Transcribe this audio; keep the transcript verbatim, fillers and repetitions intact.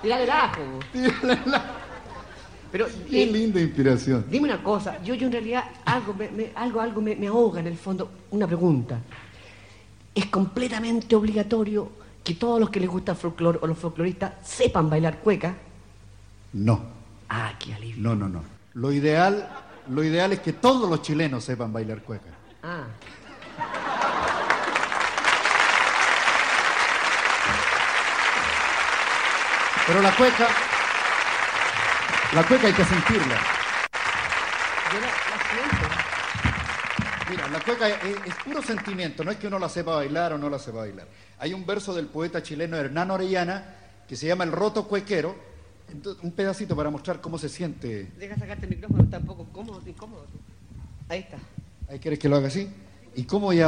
Tirale el ajo. Tírale el ajo. Pero, Qué eh, linda inspiración. dime una cosa, yo, yo en realidad algo, me, me- algo, algo me, me ahoga en el fondo. Una pregunta. ¿Es completamente obligatorio que todos los que les gusta el folclore o los folcloristas sepan bailar cueca? No, Ah, qué alivio. no, no, no. Lo ideal, lo ideal es que todos los chilenos sepan bailar cueca. Ah. Pero la cueca, la cueca hay que sentirla. Yo la, la siento. Mira, la cueca es, es puro sentimiento, no es que uno la sepa bailar o no la sepa bailar. Hay un verso del poeta chileno Hernán Orellana que se llama El roto cuequero, entonces, un pedacito para mostrar cómo se siente. Deja sacarte el micrófono, está un poco cómodo, incómodo. Ahí está. ¿Ahí quieres que lo haga así? ¿Y cómo ya